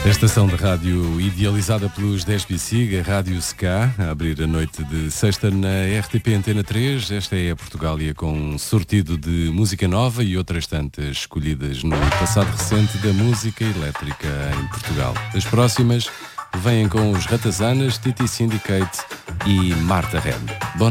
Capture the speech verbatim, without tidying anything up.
A estação de rádio idealizada pelos dez P C, a Rádio Ska, a abrir a noite de sexta na R T P Antena três. Esta é a Portugália com um sortido de música nova e outras tantas escolhidas no passado recente da música elétrica em Portugal. As próximas vêm com os Ratazanas, Titi Syndicate e Marta Red. Bom